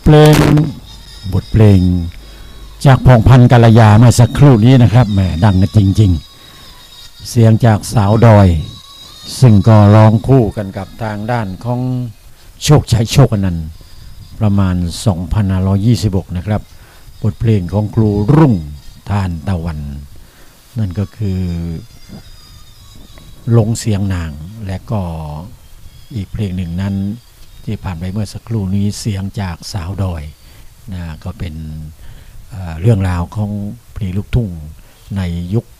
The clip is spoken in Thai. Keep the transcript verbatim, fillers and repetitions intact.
เพลงบทเพลงจากพงษ์พันธ์กัลยาเมื่อสักครู่นี้นะครับแหมดังกันจริงๆเสียงจากสาวดอยซึ่งก็ร้องคู่กันกับทางด้านของโชคชัยโชคอนันต์ประมาณ สองพันห้าร้อยยี่สิบหก นะครับบทเพลงของครูรุ่งทานตะวันนั่นก็คือลงเสียงนางและก็อีกเพลงหนึ่งนั้นที่ผ่านไปเมื่อสักครู่นี้เสียงจากสาวดอยนะก็เป็น เ, เรื่องราวของเพลงลูกทุ่งในยุค